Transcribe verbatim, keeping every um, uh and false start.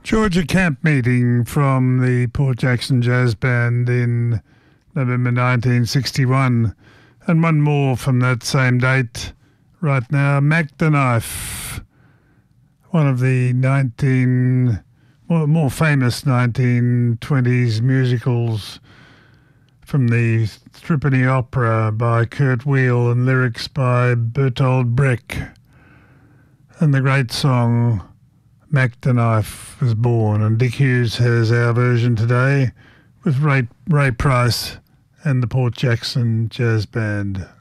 Georgia Camp Meeting from the Port Jackson Jazz Band in November nineteen sixty-one. And one more from that same date right now, Mac the Knife, one of the nineteen more, more famous nineteen twenties musicals from the Threepenny Opera by Kurt Weill and lyrics by Bertolt Brecht. And the great song Mac the Knife was born, and Dick Hughes has our version today with Ray, Ray Price and the Port Jackson Jazz Band.